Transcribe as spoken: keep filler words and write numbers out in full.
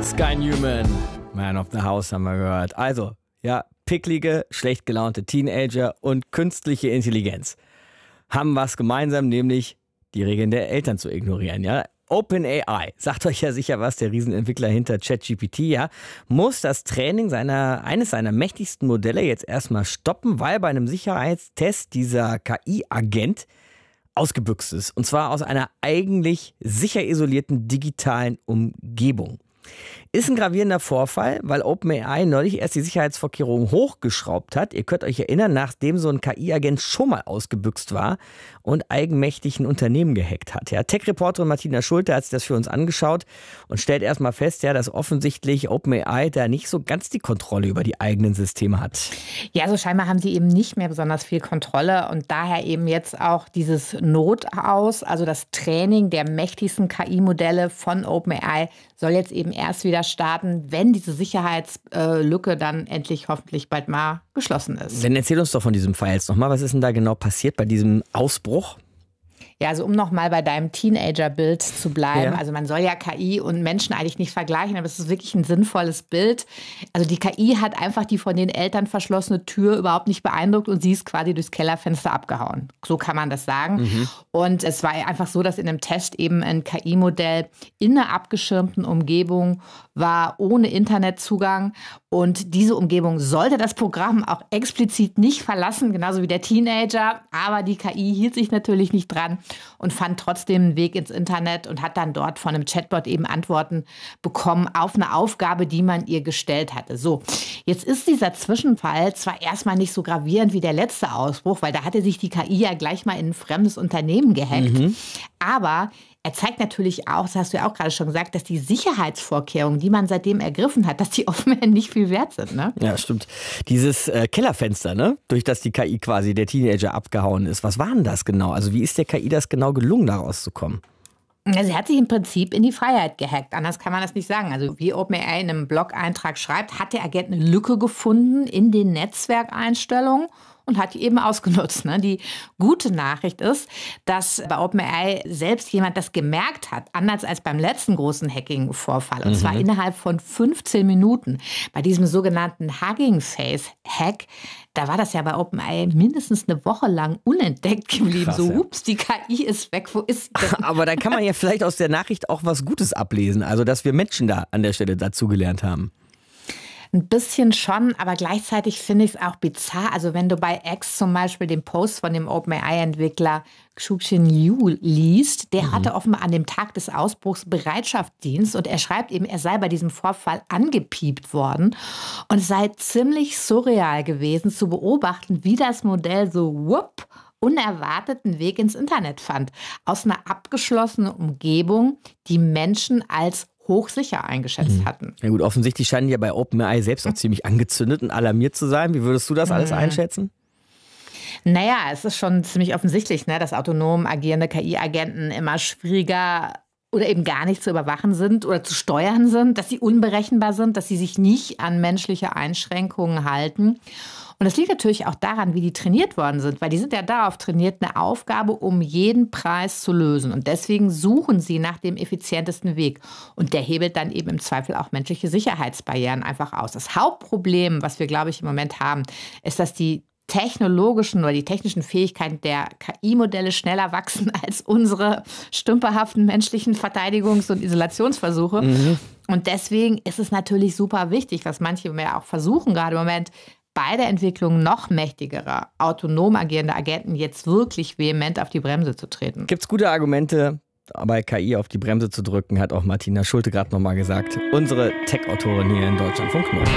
Sky Newman, Man of the House haben wir gehört. Also, ja, picklige, schlecht gelaunte Teenager und künstliche Intelligenz haben was gemeinsam, nämlich die Regeln der Eltern zu ignorieren, ja. OpenAI, sagt euch ja sicher was, der Riesenentwickler hinter ChatGPT, ja, muss das Training seiner, eines seiner mächtigsten Modelle jetzt erstmal stoppen, weil bei einem Sicherheitstest dieser K I-Agent ausgebüxt ist. Und zwar aus einer eigentlich sicher isolierten digitalen Umgebung. Ist ein gravierender Vorfall, weil OpenAI neulich erst die Sicherheitsvorkehrungen hochgeschraubt hat. Ihr könnt euch erinnern, nachdem so ein K I-Agent schon mal ausgebüxt war und eigenmächtig ein Unternehmen gehackt hat. Ja, Tech-Reporterin Martina Schulte hat sich das für uns angeschaut und stellt erstmal fest, ja, dass offensichtlich OpenAI da nicht so ganz die Kontrolle über die eigenen Systeme hat. Ja, also scheinbar haben sie eben nicht mehr besonders viel Kontrolle und daher eben jetzt auch dieses Notaus, also das Training der mächtigsten K I-Modelle von OpenAI soll jetzt eben erst wieder starten, wenn diese Sicherheitslücke dann endlich hoffentlich bald mal geschlossen ist. Dann erzähl uns doch von diesem Fall jetzt nochmal. Was ist denn da genau passiert bei diesem Ausbruch? Ja, also um nochmal bei deinem Teenager-Bild zu bleiben. Ja. Also man soll ja K I und Menschen eigentlich nicht vergleichen, aber es ist wirklich ein sinnvolles Bild. Also die K I hat einfach die von den Eltern verschlossene Tür überhaupt nicht beeindruckt und sie ist quasi durchs Kellerfenster abgehauen. So kann man das sagen. Mhm. Und es war einfach so, dass in einem Test eben ein K I-Modell in einer abgeschirmten Umgebung war, ohne Internetzugang. Und diese Umgebung sollte das Programm auch explizit nicht verlassen, genauso wie der Teenager. Aber die K I hielt sich natürlich nicht dran und fand trotzdem einen Weg ins Internet und hat dann dort von einem Chatbot eben Antworten bekommen auf eine Aufgabe, die man ihr gestellt hatte. So, jetzt ist dieser Zwischenfall zwar erstmal nicht so gravierend wie der letzte Ausbruch, weil da hatte sich die K I ja gleich mal in ein fremdes Unternehmen gehackt. Mhm. Aber er zeigt natürlich auch, das hast du ja auch gerade schon gesagt, dass die Sicherheitsvorkehrungen, die man seitdem ergriffen hat, dass die offenbar nicht viel wert sind. Ne? Ja, stimmt. Dieses äh, Kellerfenster, ne? Durch das die K I quasi der Teenager abgehauen ist. Was war denn das genau? Also wie ist der K I das genau gelungen, da rauszukommen? Sie hat sich im Prinzip in die Freiheit gehackt. Anders kann man das nicht sagen. Also wie OpenAI in einem Blog-Eintrag schreibt, hat der Agent eine Lücke gefunden in den Netzwerkeinstellungen und hat die eben ausgenutzt. Ne? Die gute Nachricht ist, dass bei OpenAI selbst jemand das gemerkt hat, anders als beim letzten großen Hacking-Vorfall. Und mhm. zwar innerhalb von fünfzehn Minuten. Bei diesem sogenannten Hugging Face-Hack, da war das ja bei OpenAI mindestens eine Woche lang unentdeckt geblieben. Krass, so, ja. Ups, die K I ist weg, wo ist sie denn? Aber dann kann man ja vielleicht aus der Nachricht auch was Gutes ablesen. Also, dass wir Menschen da an der Stelle dazugelernt haben. Ein bisschen schon, aber gleichzeitig finde ich es auch bizarr. Also wenn du bei X zum Beispiel den Post von dem OpenAI-Entwickler Xueqin Liu liest, der mhm. hatte offenbar an dem Tag des Ausbruchs Bereitschaftsdienst und er schreibt eben, er sei bei diesem Vorfall angepiept worden und es sei ziemlich surreal gewesen zu beobachten, wie das Modell so wupp unerwarteten Weg ins Internet fand. Aus einer abgeschlossenen Umgebung, die Menschen als hochsicher eingeschätzt mhm. hatten. Ja gut, offensichtlich scheinen die ja bei OpenAI selbst auch ziemlich angezündet und alarmiert zu sein. Wie würdest du das alles mhm. einschätzen? Naja, es ist schon ziemlich offensichtlich, ne, dass autonom agierende K I-Agenten immer schwieriger oder eben gar nicht zu überwachen sind oder zu steuern sind, dass sie unberechenbar sind, dass sie sich nicht an menschliche Einschränkungen halten. Und das liegt natürlich auch daran, wie die trainiert worden sind, weil die sind ja darauf trainiert, eine Aufgabe um jeden Preis zu lösen. Und deswegen suchen sie nach dem effizientesten Weg. Und der hebelt dann eben im Zweifel auch menschliche Sicherheitsbarrieren einfach aus. Das Hauptproblem, was wir, glaube ich, im Moment haben, ist, dass die technologischen oder die technischen Fähigkeiten der K I-Modelle schneller wachsen als unsere stümperhaften menschlichen Verteidigungs- und Isolationsversuche. Mhm. Und deswegen ist es natürlich super wichtig, was manche mehr auch versuchen, gerade im Moment, bei der Entwicklung noch mächtigerer, autonom agierender Agenten jetzt wirklich vehement auf die Bremse zu treten. Gibt's gute Argumente, bei K I auf die Bremse zu drücken, hat auch Martina Schulte gerade nochmal gesagt. Unsere Tech-Autorin hier in Deutschlandfunk Nova.